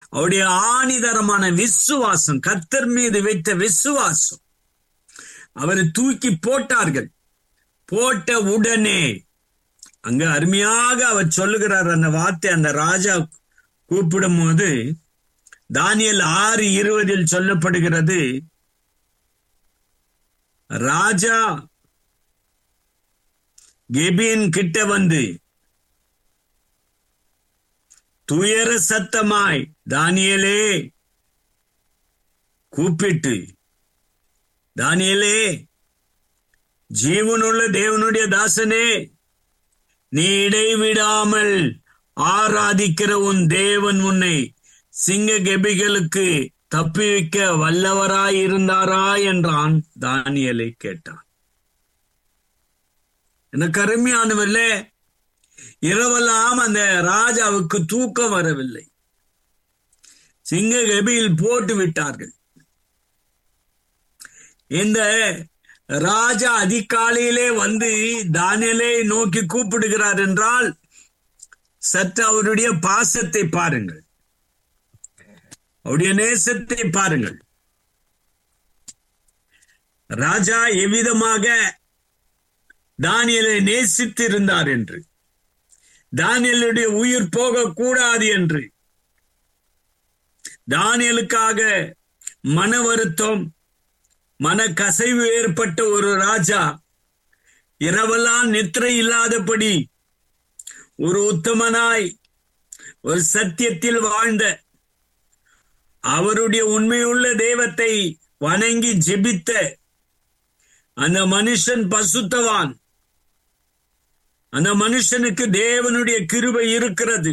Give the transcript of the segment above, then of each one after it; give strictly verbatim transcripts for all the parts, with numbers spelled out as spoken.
அவருடைய ஆணிதரமான விசுவாசம், கர்த்தர் மீது வைத்த விசுவாசம், அவரை தூக்கி போட்டார்கள். போட்ட உடனே அங்க அருமையாக அவர் சொல்லுகிறார் அந்த வார்த்தை. அந்த ராஜா கூப்பிடும் போது தானியேல் ஆறு இருபதில் சொல்லப்படுகிறது, ராஜா கெபியின் கிட்ட வந்து துயர சத்தமாய் தானியேலே கூப்பிட்டு, தானியேலே, ஜீவனுள்ள தேவனுடைய தாசனே, நீ இடைவிடாமல் ஆராதிக்கிற உன் தேவன் உன்னை சிங்க கெபிகளுக்கு தப்பிவிக்க வல்லவராய் இருந்தாரா என்றான். தானியேலை கேட்டான். எனக்கு அருமையானவர்களே, இரவெல்லாம் அந்த ராஜாவுக்கு தூக்கம் வரவில்லை. சிங்க கெபியில் போட்டு விட்டார்கள். இந்த ராஜா அதிகாலையிலே வந்து தானியேலை நோக்கி கூப்பிடுகிறார் என்றால் சற்று அவருடைய பாசத்தை பாருங்கள், அவருடைய நேசத்தை பாருங்கள். ராஜா எவ்விதமாக தானியேலை நேசித்து இருந்தார் என்று, தானியேலுடைய உயிர் போகக்கூடாது என்று, தானியேலுக்காக மன வருத்தம், மன கசைவு ஏற்பட்ட ஒரு ராஜா இரவெல்லாம் நித்திரை இல்லாதபடி ஒரு உத்தமனாய் ஒரு சத்தியத்தில் வாழ்ந்த, அவருடைய உண்மையுள்ள தெய்வத்தை வணங்கி ஜெபித்த அந்த மனுஷன் பசுத்தவான். அந்த மனுஷனுக்கு தேவனுடைய கிருபை இருக்கிறது.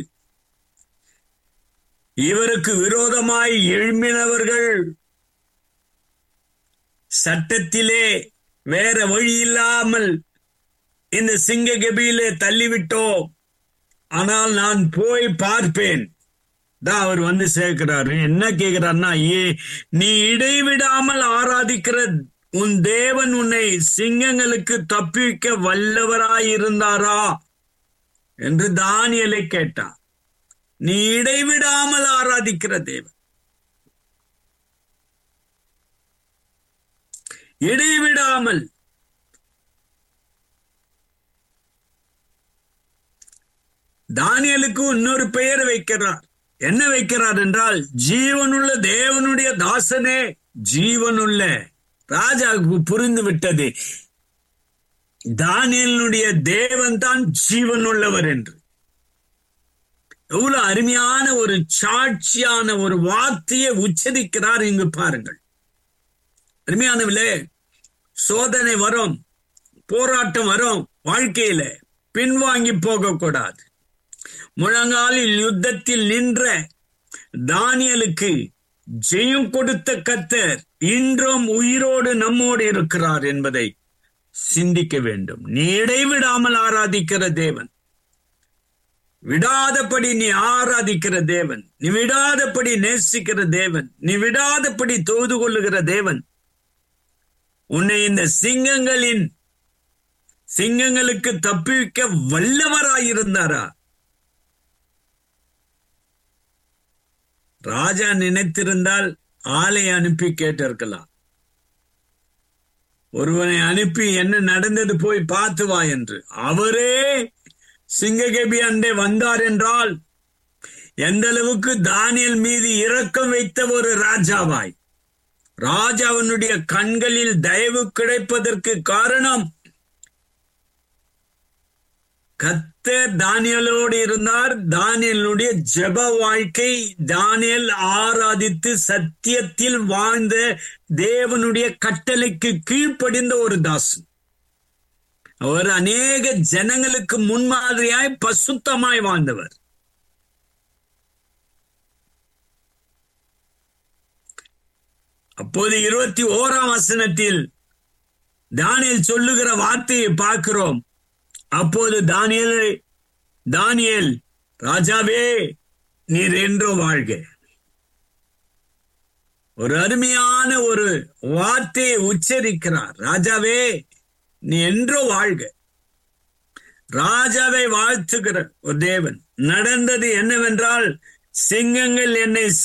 இவருக்கு விரோதமாய் எழும்பினவர்கள் சட்டத்திலே வேற வழி இல்லாமல் இந்த சிங்க கெபியிலே தள்ளிவிட்டோம், ஆனால் நான் போய் பார்ப்பேன். தான் அவர் வந்து சேர்க்கிறாரு. என்ன கேட்கிறார்னா, ஏ நீ இடைவிடாமல் ஆராதிக்கிற உன் தேவன் உன்னை சிங்கங்களுக்கு தப்பிக்க வல்லவராயிருந்தாரா என்று தானியேலை கேட்டார். நீ இடைவிடாமல் ஆராதிக்கிற தேவன், இடைவிடாமல். தானியேலுக்கு இன்னொரு பெயர் வைக்கிறார். என்ன வைக்கிறார் என்றால், ஜீவனுள்ள தேவனுடைய தாசனே. ஜீவனுள்ள ராஜாவுக்கு புரிந்து விட்டது, தானியேலுடைய தேவன் தான் ஜீவனுள்ளவர் என்று. எவ்வளவு அருமையான ஒரு சாட்சியான ஒரு வார்த்தையை உச்சரிக்கிறார் இங்கு பாருங்கள். அருமையானவர்களே, சோதனை வரும், போராட்டம் வரும், வாழ்க்கையில பின்வாங்கி போக கூடாது. முழங்காலில் யுத்தத்தில் நின்ற தானியேலுக்கு ஜெயம் கொடுத்த கர்த்தர் இன்றும் உயிரோடு நம்மோடு இருக்கிறார் என்பதை சிந்திக்க வேண்டும். நீ இடைவிடாமல் ஆராதிக்கிற தேவன், விடாதபடி நீ ஆராதிக்கிற தேவன், நீ விடாதபடி நேசிக்கிற தேவன், நீ விடாதபடி தொழுது கொள்ளுகிற தேவன் உன்னை இந்த சிங்கங்களின் சிங்கங்களுக்கு தப்பிக்க வல்லவராயிருந்தாரா? ராஜா நினைத்திருந்தால் ஆளை அனுப்பி கேட்டிருக்கலாம். ஒருவனை அனுப்பி என்ன நடந்தது போய் பார்த்து வா என்று. அவரே சிங்ககெபி அண்டே வந்தார் என்றால் எந்த அளவுக்கு தானியேல் மீது இரக்கம் வைத்த ஒரு ராஜாவாய், ராஜாவினுடைய கண்களில் தயவு கிடைப்பதற்கு காரணம் கர்த்தர் தானியேலோடு இருந்தார். தானியேலுடைய ஜெப வாழ்க்கை, தானியேல் ஆராதித்து சத்தியத்தில் வாழ்ந்த, தேவனுடைய கட்டளைக்கு கீழ்ப்படிந்த ஒரு தாசன். அவர் அநேக ஜனங்களுக்கு முன்மாதிரியாய் பசுத்தமாய் வாழ்ந்தவர். அப்போது இருபத்தி ஓராம் வசனத்தில் தானியேல் சொல்லுகிற வார்த்தையை பார்க்கிறோம். அப்போது தானியேல் தானியேல் ராஜாவே, நீர் என்றோ வாழ்க. ஒரு அருமையான ஒரு வார்த்தையை உச்சரிக்கிறார். ராஜாவே, நீ என்றோ வாழ்க. ராஜாவை வாழ்த்துகிற ஒரு தேவன். நடந்தது என்னவென்றால், சிங்கங்கள் என்னை